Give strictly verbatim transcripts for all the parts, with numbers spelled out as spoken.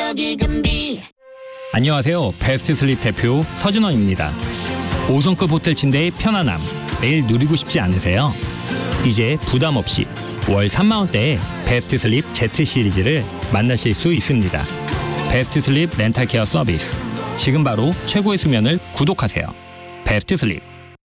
안녕하세요. 베스트 슬립 대표 서준원입니다. 오 성급 호텔 침대의 편안함 매일 누리고 싶지 않으세요? 이제 부담 없이 월 삼만 원대에 베스트 슬립 Z 시리즈를 만나실 수 있습니다. 베스트 슬립 렌탈 케어 서비스. 지금 바로 최고의 수면을 구독하세요. 베스트 슬립.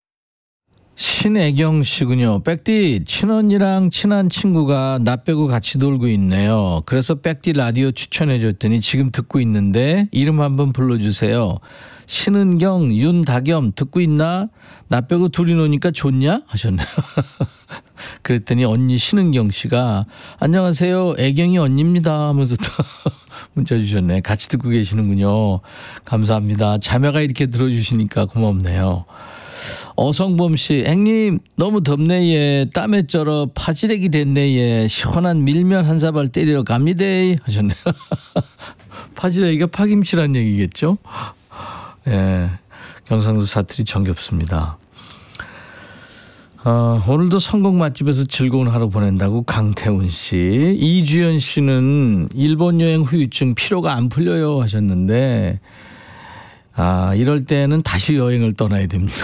신애경 씨군요. 백디, 친언니랑 친한 친구가 나 빼고 같이 놀고 있네요. 그래서 백디 라디오 추천해 줬더니 지금 듣고 있는데 이름 한번 불러주세요. 신은경, 윤다겸 듣고 있나? 나 빼고 둘이 노니까 좋냐? 하셨네요. 그랬더니 언니 신은경 씨가 안녕하세요. 애경이 언니입니다 하면서 또 문자 주셨네. 같이 듣고 계시는군요. 감사합니다. 자매가 이렇게 들어주시니까 고맙네요. 어성범 씨, 행님 너무 덥네 예. 땀에 쩔어 파지렉이 됐네 예. 시원한 밀면 한 사발 때리러 갑니다 하셨네요. 파지렉이가 파김치란 얘기겠죠? 예, 경상도 사투리 정겹습니다. 어, 오늘도 성공 맛집에서 즐거운 하루 보낸다고 강태훈 씨. 이주연 씨는 일본 여행 후유증 피로가 안 풀려요 하셨는데 아, 이럴 때는 다시 여행을 떠나야 됩니다.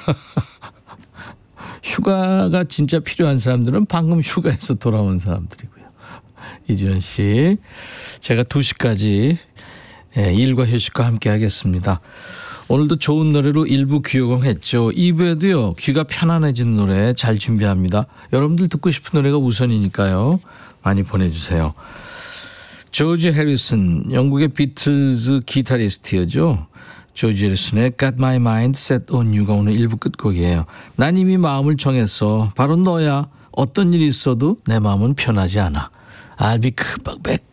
휴가가 진짜 필요한 사람들은 방금 휴가에서 돌아온 사람들이고요. 이주연 씨, 제가 두 시까지 일과 휴식과 함께 하겠습니다. 오늘도 좋은 노래로 일부 귀요공 했죠. 이 부에도요, 귀가 편안해지는 노래 잘 준비합니다. 여러분들 듣고 싶은 노래가 우선이니까요. 많이 보내주세요. 조지 해리슨, 영국의 비틀즈 기타리스트였죠. 조지 해리슨의 Got My Mind Set On You가 오늘 일 부 끝곡이에요. 난 이미 마음을 정했어. 바로 너야. 어떤 일이 있어도 내 마음은 편하지 않아. I'll be back.